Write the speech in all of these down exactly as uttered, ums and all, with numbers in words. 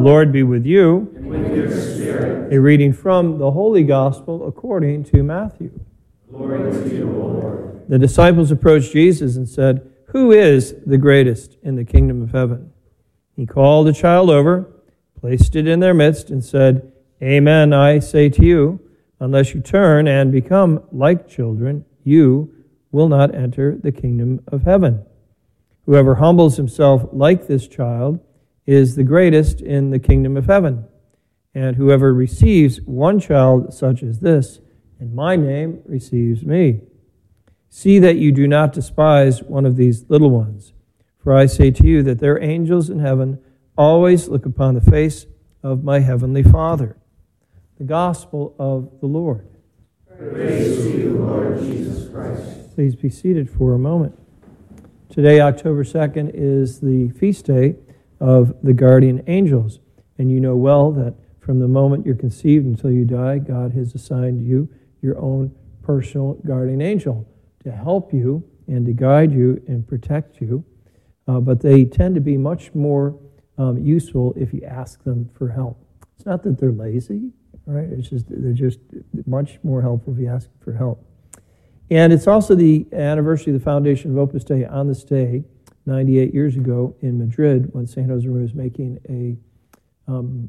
Lord be with you. And with your spirit. A reading from the Holy Gospel according to Matthew. Glory to you, O Lord. The disciples approached Jesus and said, "Who is the greatest in the kingdom of heaven?" He called a child over, placed it in their midst, and said, "Amen, I say to you, unless you turn and become like children, you will not enter the kingdom of heaven. Whoever humbles himself like this child is the greatest in the kingdom of heaven. And whoever receives one child such as this in my name receives me. See that you do not despise one of these little ones. For I say to you that their angels in heaven always look upon the face of my heavenly Father." The Gospel of the Lord. Praise to you, Lord Jesus Christ. Please be seated for a moment. Today, October second, is the feast day of the guardian angels. And you know well that from the moment you're conceived until you die, God has assigned you your own personal guardian angel to help you and to guide you and protect you. Uh, but they tend to be much more um, useful if you ask them for help. It's not that they're lazy, right? It's just they're just much more helpful if you ask for help. And it's also the anniversary of the foundation of Opus Dei on this day, ninety-eight years ago in Madrid, when Saint Josemaria was making a um,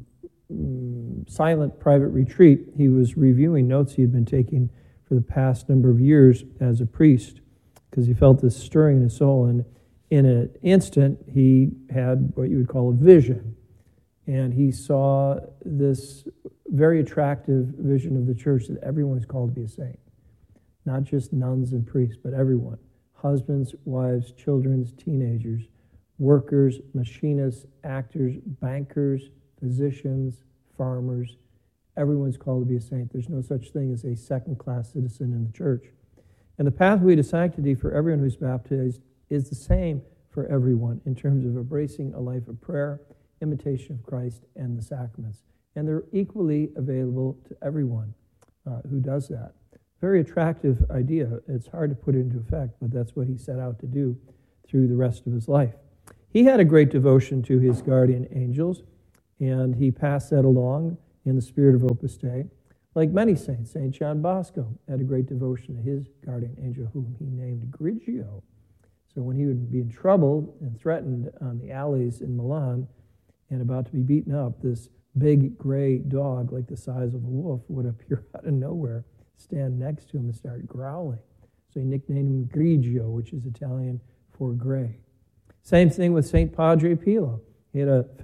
silent private retreat. He was reviewing notes he had been taking for the past number of years as a priest, because he felt this stirring in his soul. And in an instant, he had what you would call a vision. And he saw this very attractive vision of the church that everyone is called to be a saint. Not just nuns and priests, but everyone. Husbands, wives, children, teenagers, workers, machinists, actors, bankers, physicians, farmers. Everyone's called to be a saint. There's no such thing as a second-class citizen in the church. And the pathway to sanctity for everyone who's baptized is the same for everyone in terms of embracing a life of prayer, imitation of Christ, and the sacraments. And they're equally available to everyone uh, who does that. Very attractive idea. It's hard to put it into effect, but that's what he set out to do through the rest of his life. He had a great devotion to his guardian angels, and he passed that along in the spirit of Opus Dei. Like many saints, Saint John Bosco had a great devotion to his guardian angel, whom he named Grigio. So when he would be in trouble and threatened on the alleys in Milan and about to be beaten up, this big gray dog, like the size of a wolf, would appear out of nowhere, stand next to him and start growling. So he nicknamed him Grigio, which is Italian for gray. Same thing with Saint Padre Pio. He had a